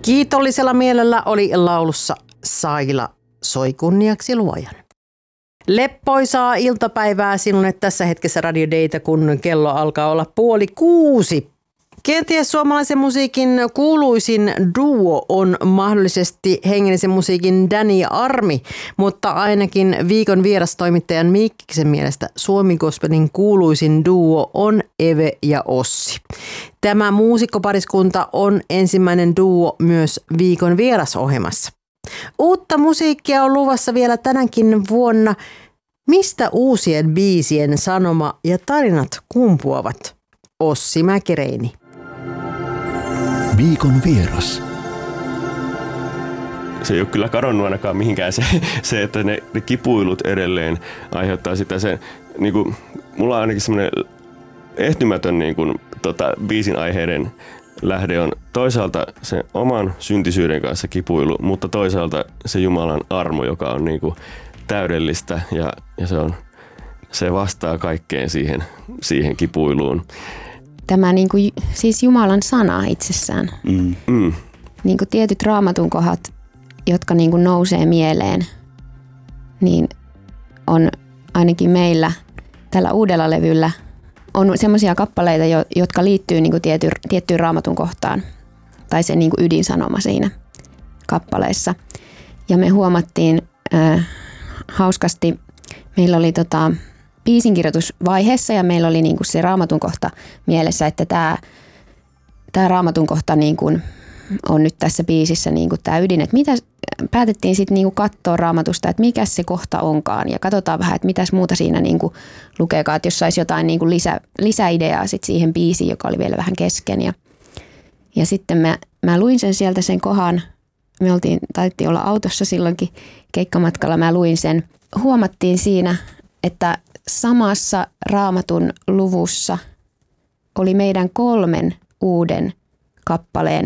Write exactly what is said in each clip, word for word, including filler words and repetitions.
Kiitollisella mielellä oli laulussa Saila soi kunniaksi luojan. Leppoisaa iltapäivää sinulle tässä hetkessä Radio Dayta, kun kello alkaa olla puoli kuusi. Kenties suomalaisen musiikin kuuluisin duo on mahdollisesti hengellisen musiikin Danny ja Armi, mutta ainakin viikon vierastoimittajan Mikkiksen mielestä Suomi Gospelin kuuluisin duo on Eve ja Ossi. Tämä muusikkopariskunta on ensimmäinen duo myös viikon vierasohjelmassa. Uutta musiikkia on luvassa vielä tänäkin vuonna. Mistä uusien biisien sanoma ja tarinat kumpuavat? Ossi Mäkereini. Viikon vieras. Se ei ole kyllä kadonnut ainakaan mihinkään se, se että ne, ne kipuilut edelleen aiheuttaa sitä. Se, niin kuin, mulla on ainakin semmoinen ehtymätön niin kuin, tota, biisin aiheiden lähde on toisaalta se oman syntisyyden kanssa kipuilu, mutta toisaalta se Jumalan armo, joka on niin kuin, täydellistä ja, ja se, on, se vastaa kaikkeen siihen, siihen kipuiluun. Tämä niin kuin, siis Jumalan sana itsessään. Mm. Mm. Niin kuin tietyt raamatun kohdat, jotka niin kuin nousee mieleen, niin on ainakin meillä tällä uudella levyllä on semmoisia kappaleita, jotka liittyy niin kuin tiety, tiettyyn raamatun kohtaan tai se niin kuin ydinsanoma siinä kappaleessa. Ja me huomattiin äh, hauskasti, meillä oli tota, biisinkirjoitusvaiheessa ja meillä oli niin kuin se raamatun kohta mielessä, että tämä, tämä raamatun kohta niin kuin on nyt tässä biisissä niin kuin tämä ydin. Että mitä, päätettiin sitten niin kuin katsoa raamatusta, että mikä se kohta onkaan ja katsotaan vähän, että mitäs muuta siinä niin kuin lukeekaan, että jos saisi jotain niin kuin lisä, lisäideaa sit siihen biisiin, joka oli vielä vähän kesken. Ja, ja sitten mä, mä luin sen sieltä sen kohan, me oltiin, taidettiin olla autossa silloinkin keikkamatkalla, mä luin sen. Huomattiin siinä, että samassa raamatun luvussa oli meidän kolmen uuden kappaleen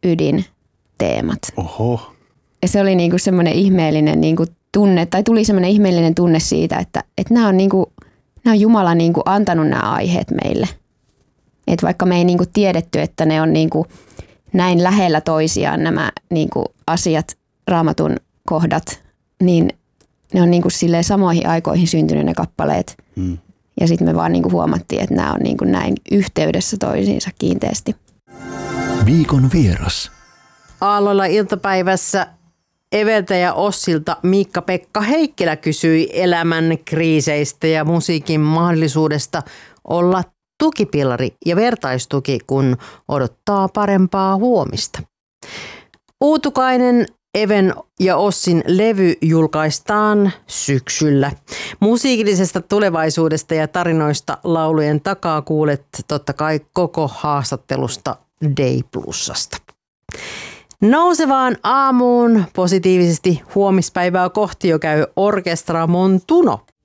ydinteemat. Oho. Ja se oli niinku semmoinen ihmeellinen niinku tunne, tai tuli semmoinen ihmeellinen tunne siitä, että, että nämä on, niinku, nämä on Jumala niinku antanut nämä aiheet meille. Et vaikka me ei niinku tiedetty, että ne on niinku näin lähellä toisiaan nämä niinku asiat, raamatun kohdat, niin ne on niinku silleen samoihin aikoihin syntynyt ne kappaleet. Mm. Ja sitten me vaan niinku huomattiin, että nämä on niinku näin yhteydessä toisiinsa kiinteästi. Viikon vieras. Aalloilla iltapäivässä Eveltä ja Ossilta Miikka-Pekka Heikkilä kysyi elämän kriiseistä ja musiikin mahdollisuudesta olla tukipilari ja vertaistuki, kun odottaa parempaa huomista. Uutukainen Even ja Ossin levy julkaistaan syksyllä. Musiikillisesta tulevaisuudesta ja tarinoista laulujen takaa kuulet totta kai koko haastattelusta Day Plusasta. Nousevaan aamuun positiivisesti huomispäivää kohti jo käy Orkestra Montuno.